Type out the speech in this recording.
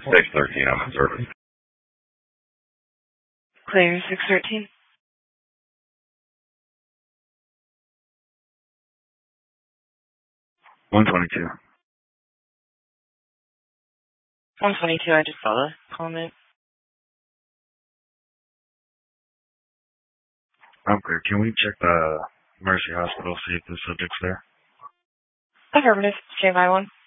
613, I'm in service. Clear 613. 122. 122, I just saw the comment. I'm clear. Can we check the Mercy Hospital, see if the subject's there? Affirmative. Stand by one.